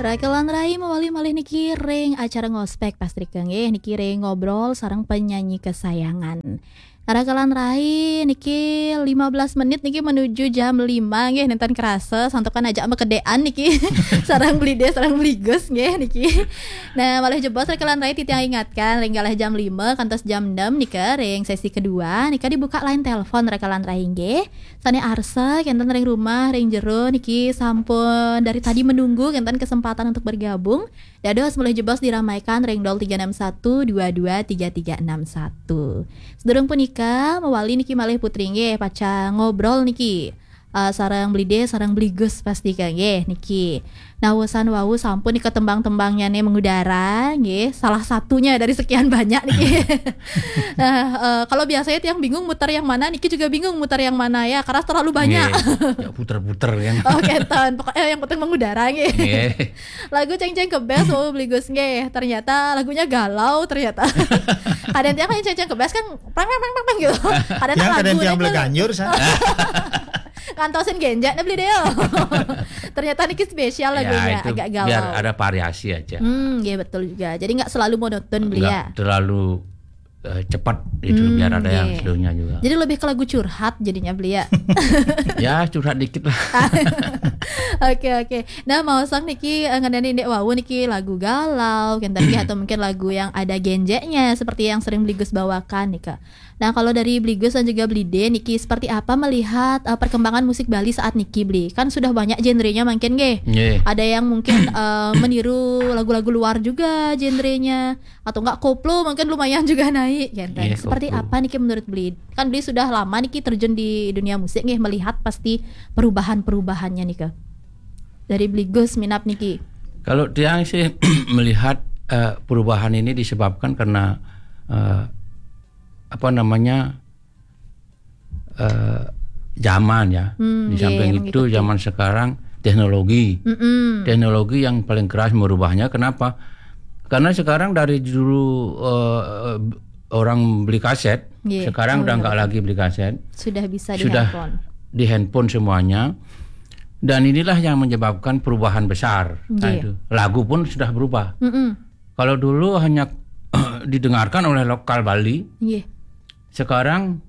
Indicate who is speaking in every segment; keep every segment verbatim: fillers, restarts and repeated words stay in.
Speaker 1: Rakelan Rai mawali malih niki ring acara ngospek pastri nggih niki ring ngobrol sareng penyanyi kesayangan. Rakelan Rai niki lima belas menit niki menuju jam lima nggih nenten kerasa santokan aja ama kedean niki sareng beli deh sareng beli gus nggih niki. Nah malih jebos Rakelan Rai titiang ingatkan ring galah jam lima kantos jam enam nika ring sesi kedua nika dibuka line telepon Rakelan Rai nggih. Sane arsa kenten ring rumah ring jero niki sampun dari tadi menunggu kenten kesempatan untuk bergabung. Dados mulai jebos diramaikan ring nol tiga enam satu dua dua tiga tiga enam satu. Sedurung punika mawali niki malih putri nggih paca ngobrol niki. Uh, sarang beli deh, sarang beli gus pasti nggih niki. Nah wasan wau sampun nika tembang-tembangnya nih mengudara nggih. Salah satunya dari sekian banyak niki. Nah uh, kalau biasanya yang bingung muter yang mana niki juga bingung muter yang mana ya karena terlalu banyak.
Speaker 2: Ya puter-puter kan.
Speaker 1: Oh kenten pokoknya yang penting mengudara nggih. Lagu ceng-ceng kebes mau beli gus nggih. Ternyata lagunya galau ternyata. Kadang tiang yang ceng-ceng kebes kan prang prang prang prang gitu. Kadang
Speaker 3: yang kadang tiang beleganyur sa.
Speaker 1: Kantosin genjak nih beli deh. Ternyata niki spesial lagunya
Speaker 2: ya,
Speaker 1: agak galau.
Speaker 2: Biar ada variasi aja.
Speaker 1: Hmm, iya betul juga. Jadi nggak selalu monoton beli ya.
Speaker 2: Nggak terlalu uh, cepat itu hmm, biar ada yeah. yang slownya juga.
Speaker 1: Jadi lebih ke lagu curhat jadinya beli ya.
Speaker 2: Ya curhat dikit lah.
Speaker 1: Oke oke. Nah mau sang niki ngadain dek wau niki lagu galau kan tadi atau mungkin lagu yang ada genjeknya seperti yang sering beli Gus bawakan nika. Nah kalau dari beli Gus dan juga beli D niki seperti apa melihat uh, perkembangan musik Bali saat niki beli kan sudah banyak genrenya mungkin nggih. Yeah. Ada yang mungkin uh, meniru lagu-lagu luar juga genrenya atau enggak koplo mungkin lumayan juga naik kan. Yeah, seperti koplo. Apa niki menurut beli? Kan beli sudah lama niki terjun di dunia musik nggih melihat pasti perubahan-perubahannya nika. Dari beli Gus minap niki.
Speaker 2: Kalau dia sih melihat uh, perubahan ini disebabkan karena uh, apa namanya uh, zaman ya. Hmm, di samping yeah, itu zaman sekarang teknologi. Mm-mm. Teknologi yang paling keras merubahnya. Kenapa? Karena sekarang dari dulu uh, orang beli kaset, yeah. sekarang oh, udah nggak lagi beli kaset.
Speaker 1: Sudah bisa di
Speaker 2: Sudah
Speaker 1: handphone.
Speaker 2: Di handphone semuanya. Dan inilah yang menyebabkan perubahan besar. Yeah. Nah, itu. Lagu pun sudah berubah. Mm-mm. Kalau dulu hanya didengarkan oleh lokal Bali, yeah. sekarang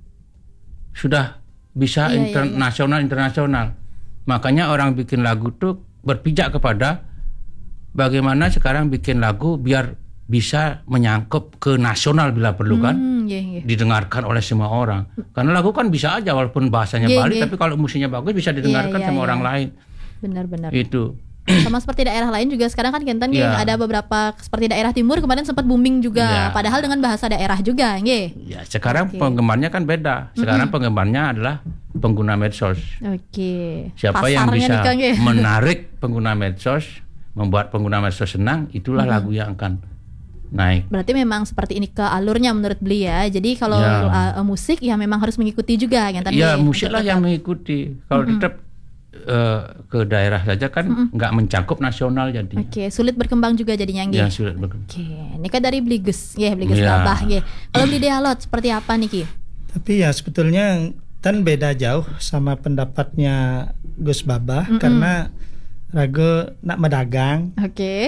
Speaker 2: sudah bisa yeah, internasional yeah, yeah. internasional. Makanya orang bikin lagu tuh berpijak kepada bagaimana sekarang bikin lagu biar bisa menyangkut ke nasional bila perlu kan, mm, yeah, yeah. didengarkan oleh semua orang. Karena lagu kan bisa aja walaupun bahasanya yeah, Bali, yeah. tapi kalau musiknya bagus bisa didengarkan yeah, yeah, sama yeah. orang lain.
Speaker 1: Benar-benar.
Speaker 2: Itu.
Speaker 1: Sama seperti daerah lain juga sekarang kan Kenten yeah. ada beberapa seperti daerah timur kemarin sempat booming juga, yeah. padahal dengan bahasa daerah juga, nggih.
Speaker 2: Ya sekarang okay. penggemarnya kan beda. Sekarang mm-hmm. penggemarnya adalah pengguna medsos. Oke.
Speaker 1: Okay.
Speaker 2: Siapa Pasarnya yang bisa nikah, menarik pengguna medsos, membuat pengguna medsos senang, itulah mm-hmm. lagu yang akan naik.
Speaker 1: Berarti memang seperti ini ke alurnya menurut beli ya. Jadi kalau ya. uh, musik ya memang harus mengikuti juga kan tadi.
Speaker 2: Ya musik lah yang mengikuti. Kalau mm-hmm. tetap uh, ke daerah saja kan mm-hmm. nggak mencakup nasional jadi.
Speaker 1: Oke, okay. sulit berkembang juga jadinya nggih.
Speaker 2: Ya sulit berkembang.
Speaker 1: Oke, okay. Ini kan dari beli Gus, ya beli Gus Babah nggih. Kalau beli Dialot seperti apa niki?
Speaker 3: Tapi ya sebetulnya kan beda jauh sama pendapatnya Gus Babah mm-hmm. karena ragu nak medagang.
Speaker 1: Oke. Okay.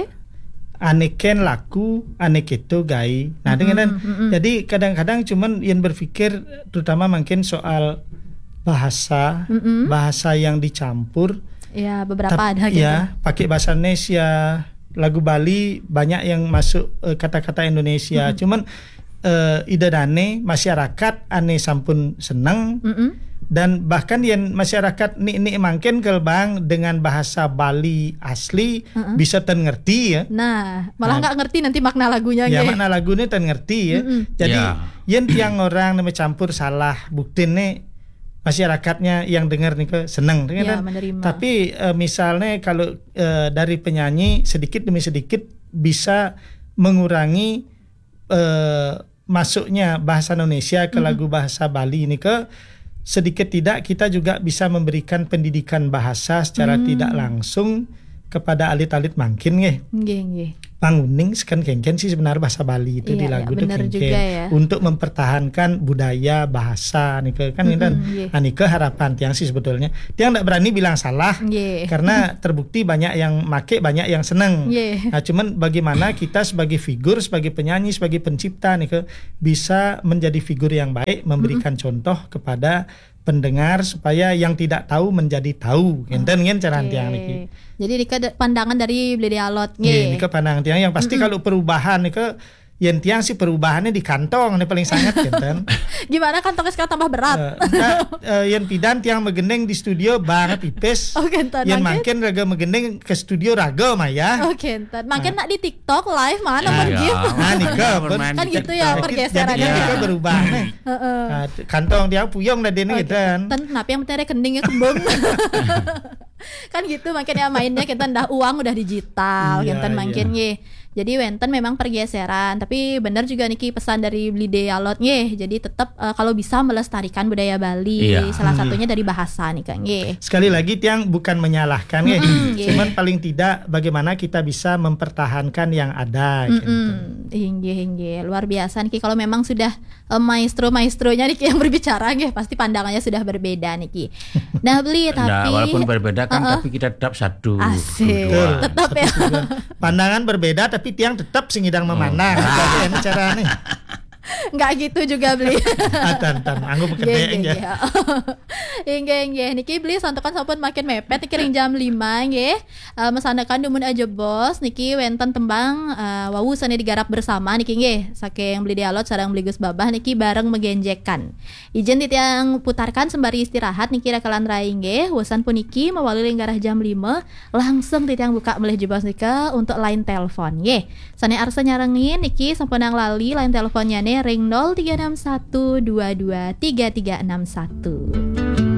Speaker 3: Aneken laku, anek itu gai. Nah, dengan mm-hmm. jadi kadang-kadang cuman yang berpikir terutama mungkin soal bahasa, mm-hmm. bahasa yang dicampur.
Speaker 1: Ya, beberapa
Speaker 3: Ta-
Speaker 1: ada gitu.
Speaker 3: Ya, pakai bahasa Indonesia, lagu Bali banyak yang masuk uh, kata-kata Indonesia. Mm-hmm. Cuman uh, ida dane masyarakat ane sampun senang. Mm-hmm. Dan bahkan yang masyarakat ni ni mungkin kelbang dengan bahasa Bali asli uh-uh. bisa ten ngerti ya.
Speaker 1: Nah, malah nggak nah, ngerti nanti makna lagunya.
Speaker 3: Ya, makna lagunya ten ngerti ya. Mm-mm. Jadi yeah. yang tiang orang nama campur salah bukti nih masyarakatnya yang dengar nih ke seneng,
Speaker 1: ya,
Speaker 3: kan? Tapi uh, misalnya kalau uh, dari penyanyi sedikit demi sedikit bisa mengurangi uh, masuknya bahasa Indonesia ke mm-hmm. lagu bahasa Bali ini ke sedikit tidak kita juga bisa memberikan pendidikan bahasa secara hmm. tidak langsung kepada alit-alit mungkin nggih.
Speaker 1: Nggih nggih.
Speaker 3: panguning sekan kengken sih sebenarnya bahasa Bali itu
Speaker 1: iya,
Speaker 3: di lagu
Speaker 1: iya,
Speaker 3: itu kengken
Speaker 1: ya.
Speaker 3: untuk mempertahankan budaya bahasa nih kan mm-hmm, dan yeah. Nah, ke harapan tiang sih sebetulnya tiang tidak berani bilang salah yeah. Karena terbukti banyak yang make banyak yang seneng yeah. Nah cuman bagaimana kita sebagai figur sebagai penyanyi sebagai pencipta nih ke bisa menjadi figur yang baik memberikan mm-hmm. contoh kepada pendengar supaya yang tidak tahu menjadi tahu. Enten kan cara tiang niki.
Speaker 1: Jadi nika pandangan dari Beli Dialog
Speaker 3: nggih. Nika pandangan tiang yang pasti mm-hmm. kalau perubahan nika yen tiang sih perubahannya di kantong ini paling sangat enten.
Speaker 1: Gimana kantongnya sekarang tambah berat?
Speaker 3: Uh, nah, uh, yen pidan tiang megendeng di studio banget tipis.
Speaker 1: Oh kenten.
Speaker 3: Yen makin raga megendeng ke studio raga mah ya.
Speaker 1: Oh kenten. Makin nak di TikTok live mana nah,
Speaker 3: ya. Nah nika
Speaker 1: kan gitu ya pergeseran.
Speaker 3: Jadi nika berubah nih. Nah, kantong tiang puyong dah dene gitu kan.
Speaker 1: Ten kenapa yang penting kendingnya kembung. Kan gitu makanya mainnya kita udah uang udah digital iya, kita makin iya. Jadi wenten memang pergeseran tapi benar juga niki pesan dari Beli Dialog nggih. Jadi tetap uh, kalau bisa melestarikan budaya Bali iya. Salah satunya dari bahasa nih kan nggih.
Speaker 3: Sekali lagi tiang bukan menyalahkan nggih. Mm-hmm, cuman paling tidak bagaimana kita bisa mempertahankan yang ada gitu.
Speaker 1: Nggih nggih luar biasa niki kalau memang sudah uh, maestro-maestronya niki yang berbicara nggih pasti pandangannya sudah berbeda niki. Nah Beli tapi
Speaker 2: nah, walaupun berbeda kan uh-uh. tapi kita tetap satu.
Speaker 1: Asik. Tetap ya.
Speaker 3: Pandangan berbeda tapi tiang tetap singidang memandang. Oh. Ini caranya.
Speaker 1: Enggak gitu juga Beli.
Speaker 3: Atan tan anggo pekerjaan ya.
Speaker 1: Inggih inggih niki Beli santokan sampun makin mepet niki ring jam lima nggih. Uh, mesandakan dumun aja bos niki wenten tembang uh, wawu sane digarap bersama niki nggih saking Beli Dialog sareng Beli Gus Babah niki bareng megenjekan. Ijen titiang putarkan sembari istirahat niki rakalan rai nggih. Wasan puniki mawali ring garah jam lima langsung titiang buka melih jebos nika untuk line telepon nggih. Sane arsa nyarengin niki sampun nang lali line teleponnya ring nol tiga enam satu dua dua tiga tiga enam satu.